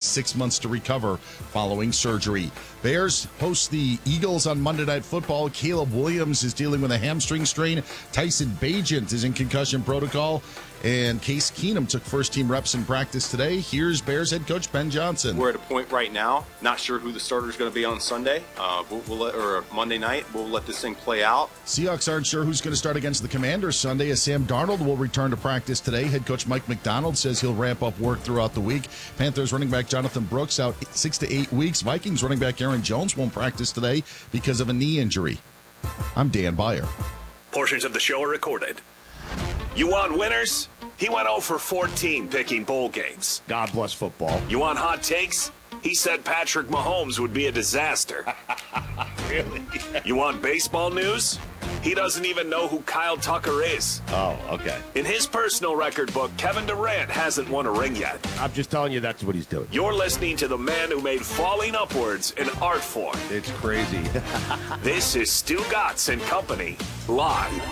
6 months to recover following surgery. Bears host the Eagles on Monday Night Football. Caleb Williams is dealing with a hamstring strain. Tyson Bagent is in concussion protocol. And Case Keenum took first-team reps in practice today. Here's Bears head coach Ben Johnson. We're at a point right now, not sure who the starter is going to be on Sunday or Monday night. We'll let this thing play out. Seahawks aren't sure who's going to start against the Commanders Sunday, as Sam Darnold will return to practice today. Head coach Mike McDonald says he'll ramp up work throughout the week. Panthers running back Jonathan Brooks out 6 to 8 weeks. Vikings running back Aaron Jones won't practice today because of a knee injury. I'm Dan Beyer. Portions of the show are recorded. You want winners? He went 0 for 14 picking bowl games. God bless football. You want hot takes? He said Patrick Mahomes would be a disaster. Really? You want baseball news? He doesn't even know who Kyle Tucker is. Oh, okay. In his personal record book, Kevin Durant hasn't won a ring yet. I'm just telling you that's what he's doing. You're listening to the man who made falling upwards an art form. It's crazy. This is Stu Gatz and Company, live.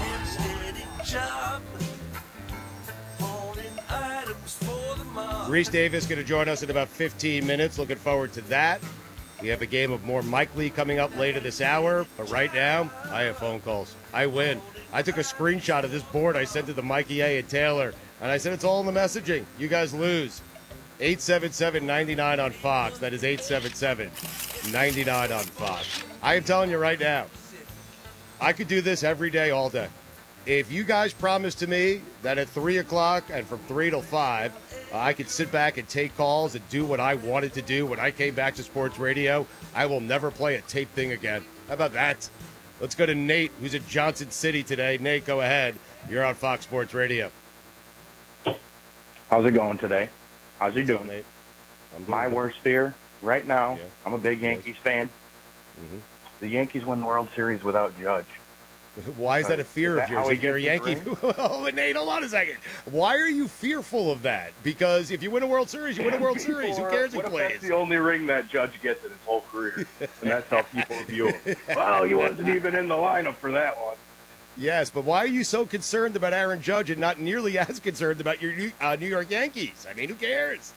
Reese Davis going to join us in about 15 minutes. Looking forward to that. We have a game of more Mike Lee coming up later this hour. But right now, I have phone calls. I win. I took a screenshot of this board I sent to the Mikey A. and Taylor. And I said, it's all in the messaging. You guys lose. 877-99 on Fox. That is 877-99 on Fox. I am telling you right now, I could do this every day, all day. If you guys promise to me that at 3 o'clock and from 3 till 5, I could sit back and take calls and do what I wanted to do when I came back to sports radio, I will never play a tape thing again. How about that? Let's go to Nate, who's in Johnson City today. Nate, go ahead. You're on Fox Sports Radio. How's it going today? How's you doing, Nate? My worst fear right now, Yeah. I'm a big Yankees fan. Mm-hmm. The Yankees win the World Series without Judge. Why is that a fear Is of that how yours? he You're a gets Yankee. his Oh, Nate, hold on a second. Why are you fearful of that? Because if you win a World Series, you win a World Series. Who cares who What if plays? that's the only ring that Judge gets in his whole career? And that's how people view him. Well, he wasn't even in the lineup for that one. Yes, but why are you so concerned about Aaron Judge and not nearly as concerned about your New York Yankees? I mean, who cares?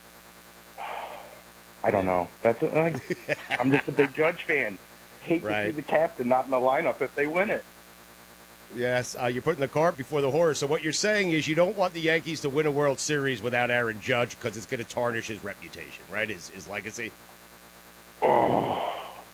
I don't know. I'm just a big Judge fan. Hate to see the captain not in the lineup if they win it. Yes, you're putting the cart before the horse. So what you're saying is you don't want the Yankees to win a World Series without Aaron Judge because it's going to tarnish his reputation, right? His legacy. Oh.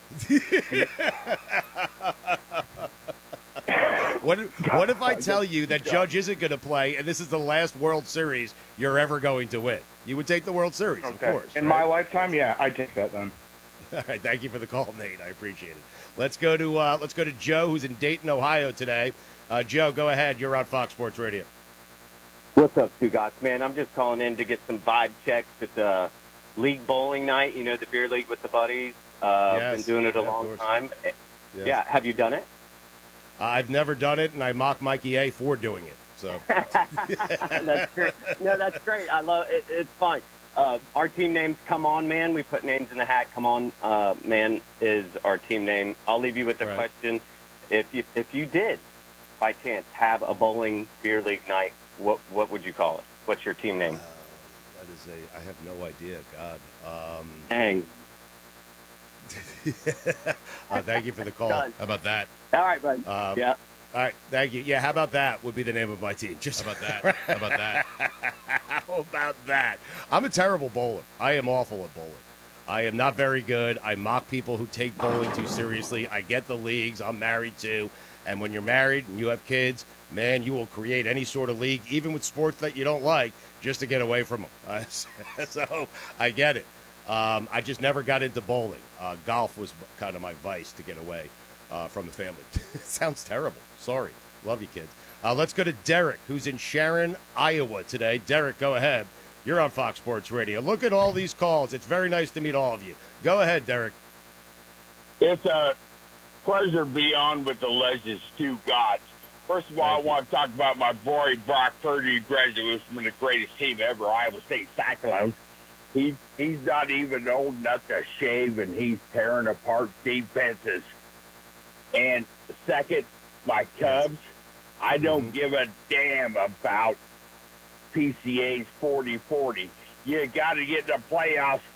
What if I tell you that Judge isn't going to play and this is the last World Series you're ever going to win? You would take the World Series, of course. In my lifetime, yeah, I'd take that then. All right, thank you for the call, Nate. I appreciate it. Let's go to Joe, who's in Dayton, Ohio today. Joe, go ahead. You're on Fox Sports Radio. What's up, Stu Gatz? Man, I'm just calling in to get some vibe checks at the league bowling night. You know, the beer league with the buddies. Yes, been doing it a long time. Yes. Yeah, have you done it? I've never done it, and I mock Mikey A for doing it. So that's great. No, that's great. I love it. It's fun. Our team name's Come On Man. We put names in the hat. Come On Man is our team name. I'll leave you with the question. If you did, by chance, have a bowling beer league night, what would you call it? What's your team name? I have no idea. God. Dang. Thank you for the call. Done. How about that? All right, bud. Yeah. All right, thank you. Yeah, how about that would be the name of my team. Just How about that? How about that? How about that? I'm a terrible bowler. I am awful at bowling. I am not very good. I mock people who take bowling too seriously. I get the leagues. I'm married too. And when you're married and you have kids, man, you will create any sort of league, even with sports that you don't like, just to get away from them. So I get it. I just never got into bowling. Golf was kind of my vice to get away from the family. It sounds terrible. Sorry. Love you, kids. Let's go to Derek, who's in Sharon, Iowa today. Derek, go ahead. You're on Fox Sports Radio. Look at all these calls. It's very nice to meet all of you. Go ahead, Derek. It's a pleasure to be on with the legends, Stu Gatz. First of all, I want to talk about my boy, Brock Purdy, graduated from the greatest team ever, Iowa State Cyclones. He's not even old enough to shave, and he's tearing apart defenses. And second, my Cubs, I don't give a damn about PCA's 40-40. You got to get in the playoffs